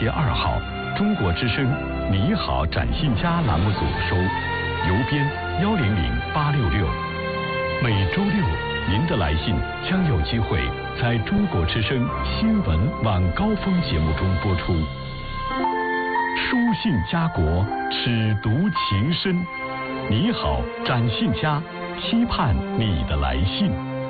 街2号，中国之声《你好，展信佳》栏目组收，邮编100866。每周六，您的来信将有机会在中国之声新闻晚高峰节目中播出。书信家国，尺读情深。你好，展信佳，期盼你的来信。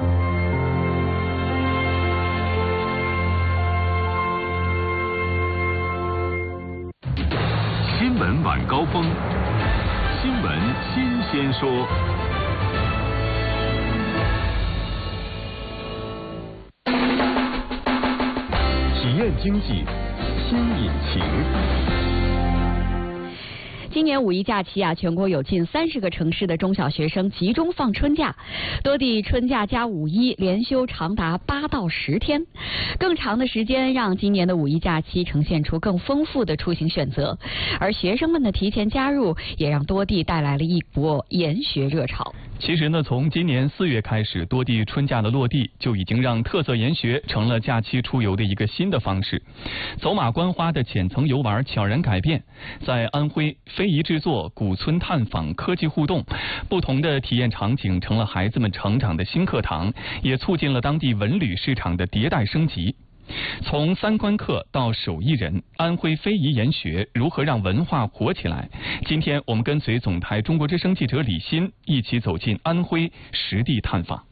新闻晚高峰，新闻新鲜说。体验经济新引擎。 今年五一假期全国有近30个城市的中小学生集中放春假，多地春假加五一连休长达8到10天，更长的时间让今年的五一假期呈现出更丰富的出行选择，而学生们的提前加入也让多地带来了一波研学热潮。 其实呢，从今年4月开始，多地春假的落地就已经让特色研学成了假期出游的一个新的方式。走马观花的浅层游玩悄然改变，在安徽非遗制作、古村探访、科技互动，不同的体验场景成了孩子们成长的新课堂，也促进了当地文旅市场的迭代升级。从3观课到手艺人，安徽非遗研学如何让文化活起来？今天我们跟随总台中国之声记者李欣一起走进安徽实地探访。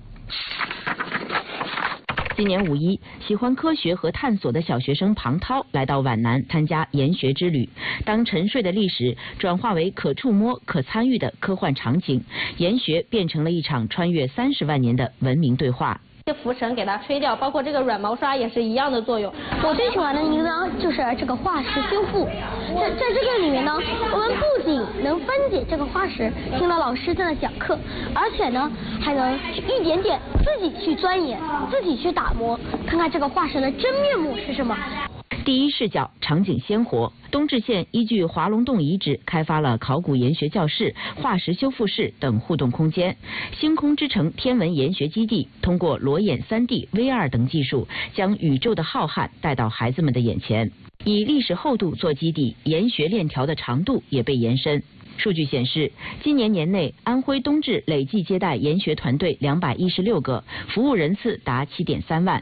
今年五一，喜欢科学和探索的小学生庞涛来到皖南参加研学之旅。当沉睡的历史转化为可触摸、可参与的科幻场景，研学变成了一场穿越30万年的文明对话。 浮尘给它吹掉，包括这个软毛刷也是一样的作用。 我最喜欢的一个呢，就是这个化石修复。在这个里面呢，我们不仅能分解这个化石，听了老师在那讲课，而且呢，还能一点点自己去钻研，自己去打磨，看看这个化石的真面目是什么。 第一视角，场景鲜活。东至县依据华龙洞遗址开发了考古研学教室、化石修复室等互动空间。星空之城天文研学基地通过裸眼3D、VR 等技术，将宇宙的浩瀚带到孩子们的眼前。以历史厚度做基底，研学链条的长度也被延伸。数据显示，今年年内，安徽冬至累计接待研学团队216个，服务人次达7.3万。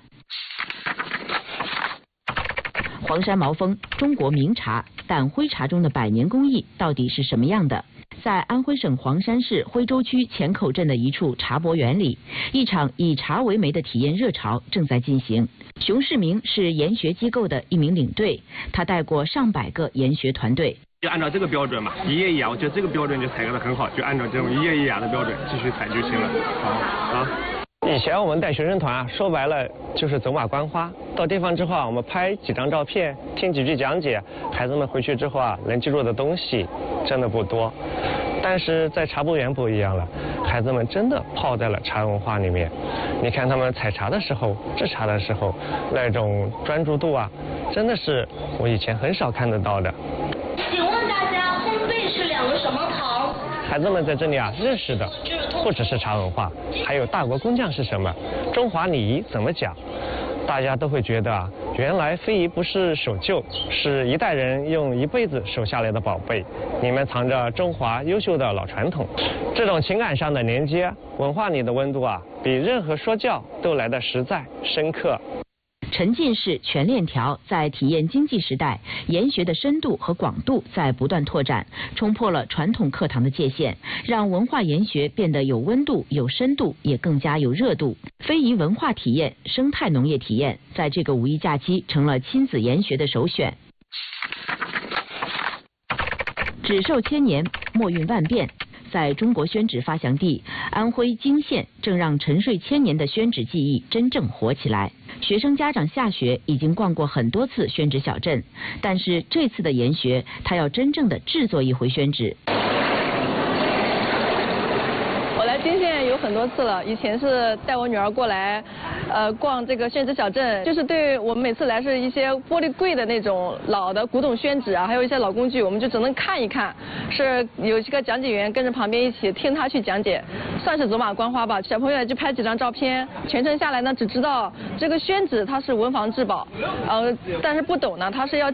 黄山毛峰，中国名茶，但徽茶中的百年工艺到底是什么样的？在安徽省黄山市徽州区前口镇的一处茶博园里，一场以茶为媒的体验热潮正在进行。熊世明是研学机构的一名领队，他带过上百个研学团队。 就按照这个标准嘛，一页一牙，我觉得这个标准就采购的很好，就按照这种一页一牙的标准继续采就行了。好。 以前我们带学生团说白了就是走马观花，到地方之后我们拍几张照片，听几句讲解，孩子们回去之后能记住的东西真的不多。但是在茶博园不一样了，孩子们真的泡在了茶文化里面。你看他们采茶的时候、制茶的时候，那种专注度真的是我以前很少看得到的。 请问大家，烘焙是2个什么糖？ 孩子们在这里认识的不只是茶文化，还有大国工匠是什么，中华礼仪怎么讲。大家都会觉得原来非遗不是守旧，是一代人用一辈子守下来的宝贝，里面藏着中华优秀的老传统。这种情感上的连接，文化里的温度比任何说教都来得实在深刻。 沉浸式全链条在体验经济时代，研学的深度和广度在不断拓展，冲破了传统课堂的界限，让文化研学变得有温度、有深度，也更加有热度。非遗文化体验、生态农业体验，在这个五一假期成了亲子研学的首选。纸寿千年，墨韵万变。在中国宣纸发祥地安徽泾县，正让沉睡千年的宣纸技艺真正活起来。学生家长下学已经逛过很多次宣纸小镇，但是这次的研学，他要真正的制作一回宣纸。 我来泾县有很多次了，以前是带我女儿过来，逛这个宣纸小镇，就是对我们每次来是一些玻璃柜的那种老的古董宣纸还有一些老工具，我们就只能看一看，是有一个讲解员跟着旁边一起听他去讲解，算是走马观花吧。小朋友就拍几张照片，全程下来呢，只知道这个宣纸它是文房至宝，但是不懂呢，它是要